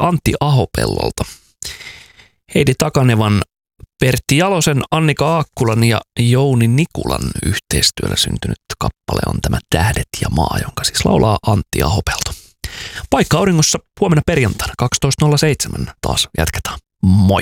Antti Ahopellolta. Heidi Takanevan, Pertti Jalosen, Annika Aakkulan ja Jouni Nikulan yhteistyöllä syntynyt kappale on tämä Tähdet ja maa, jonka siis laulaa Antti Ahopelto. Paikka auringossa huomenna perjantaina 12.07 taas jatketaan. Moi!